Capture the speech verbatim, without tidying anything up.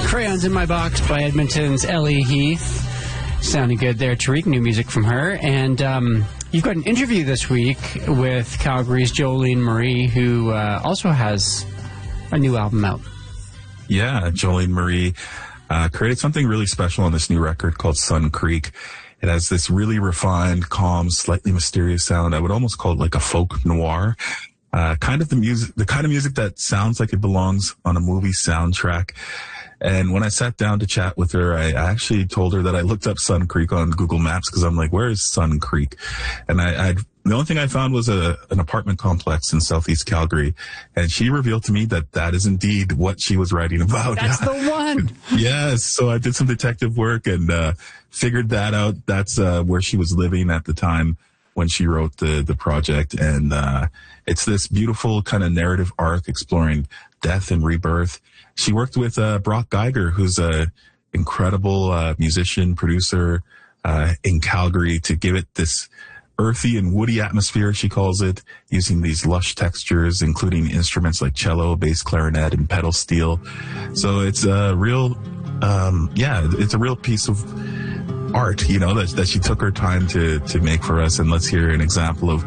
Crayons in My Box by Edmonton's Ellie Heath. Sounding good there, Tariq. New music from her. And um, you've got an interview this week with Calgary's Jolene Marie, who uh, also has a new album out. Yeah, Jolene Marie uh, created something really special on this new record called Sun Creek. It has this really refined, calm, slightly mysterious sound. I would almost call it like a folk noir. Uh, kind of the music, the kind of music that sounds like it belongs on a movie soundtrack. And when I sat down to chat with her, I actually told her that I looked up Sun Creek on Google Maps because I'm like, where is Sun Creek? And I, I'd, the only thing I found was a, an apartment complex in Southeast Calgary. And she revealed to me that that is indeed what she was writing about. That's the one. Yes. So I did some detective work and, uh, figured that out. That's, uh, where she was living at the time when she wrote the, the project. And, uh, it's this beautiful kind of narrative arc exploring death and rebirth. She worked with, uh, Brock Geiger, who's a incredible, uh, musician, producer, uh, in Calgary to give it this earthy and woody atmosphere, she calls it, using these lush textures, including instruments like cello, bass clarinet, and pedal steel. So it's a real, um, yeah, it's a real piece of art, you know, that, that she took her time to, to make for us. And let's hear an example of